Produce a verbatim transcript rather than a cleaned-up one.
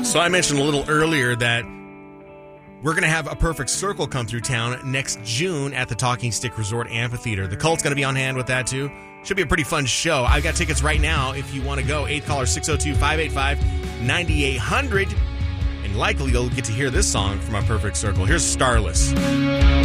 So I mentioned a little earlier that we're going to have a Perfect Circle come through town next June at the Talking Stick Resort Amphitheater. The Cult's going to be on hand with that, too. Should be a pretty fun show. I've got tickets right now if you want to go. eighth caller, six oh two, five eight five, nine eight hundred. And likely you'll get to hear this song from our Perfect Circle. Here's Starless.